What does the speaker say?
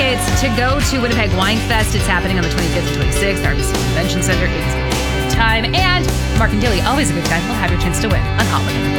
tickets to go to Winnipeg Wine Fest. It's happening on the 25th and 26th, RBC Convention Center. It is going to be a good time. And Mark and Dilly, always a good time. We'll have your chance to win on Holiday.